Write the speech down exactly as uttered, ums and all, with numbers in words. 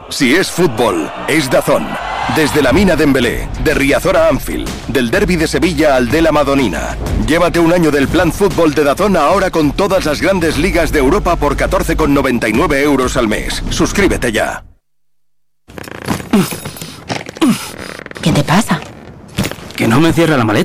Si es fútbol, es DAZN. Desde la Mina Dembélé, de Riazor a Anfield, del Derbi de Sevilla al de la Madonina. Llévate un año del plan fútbol de DAZN ahora con todas las grandes ligas de Europa por catorce con noventa y nueve euros al mes. Suscríbete ya. ¿Qué te pasa? Que no me cierra la maleta.